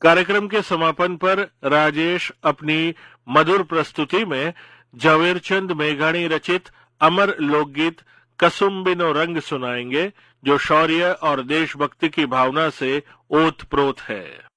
कार्यक्रम के समापन पर राजेश अपनी मधुर प्रस्तुति में झवेरचंद मेघाणी रचित अमर लोकगीत कसुम्बिनो रंग सुनाएंगे, जो शौर्य और देशभक्ति की भावना से ओत प्रोत है।